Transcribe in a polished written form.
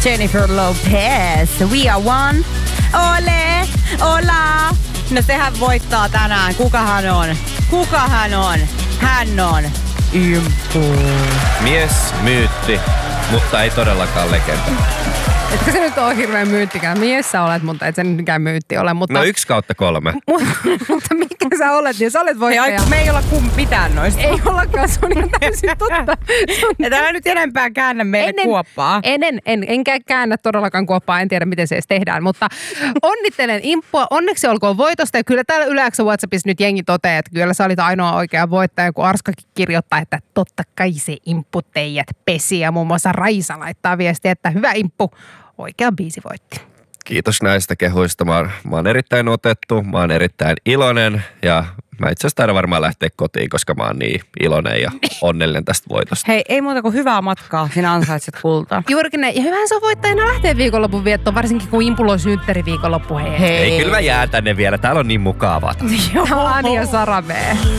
Jennifer Lopez. We are one. Ole, ola. No sehän voittaa tänään. Kukahan on? Hän on Imppu. Mies, myytti, mutta ei todellakaan legenda. Etkö se nyt ole hirveän myyttikään? Mies sä olet, mutta et se nyt mikään myytti ole. Mutta... No 1/3. Mutta mikä sä olet, niin sä olet voittaja. Me ei olla mitään noista. Ei ollakaan, se on ihan täysin totta. Ja täällä nyt enempää käännä meille kuoppaa. Enkä käännä todellakaan kuoppaa, en tiedä miten se edes tehdään, mutta onnittelen Imppua, onneksi olkoon voitosta. Ja kyllä täällä Yle-X:n WhatsAppissa nyt jengi toteaa, että kyllä sä olit ainoa oikea voittaja, kun Arskakin kirjoittaa, että totta kai se Imppu teijät pesi. Ja muun muassa Raisa laittaa viestiä, että hyvä Imppu, oikea biisi voitti. Kiitos näistä kehuista. Mä oon erittäin otettu, mä oon erittäin iloinen ja mä itse asiassa taidan varmaan lähteä kotiin, koska mä oon niin iloinen ja onnellinen tästä voitosta. Hei, ei muuta kuin hyvää matkaa, sinä ansaitset kultaa. Juurikin näin. Ja hyvähän se on voittajana lähteä viikonlopun viettoon, varsinkin kun Impulla on synttäriviikonloppu. Ei, kyllä mä jään tänne vielä. Täällä on niin mukavat. Tämä on Anja Sarame.